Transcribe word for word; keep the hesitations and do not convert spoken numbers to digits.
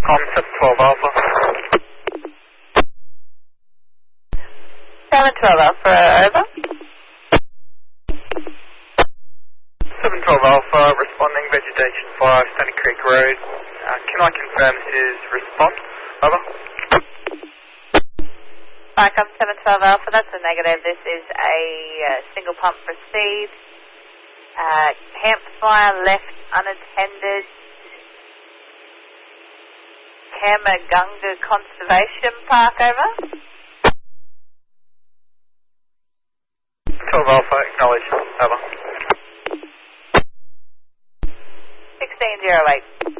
Com seven twelve Alpha. seven twelve Alpha, over. seven twelve Alpha, responding vegetation five, Stony Creek Road. Uh, can I confirm this is response? Over. Vicom seven twelve Alpha, that's a negative. This is a uh, single pump received. Uh, campfire left unattended. Kamagunga Conservation Park, over. twelve Alpha, acknowledge. Over. sixteen oh eight.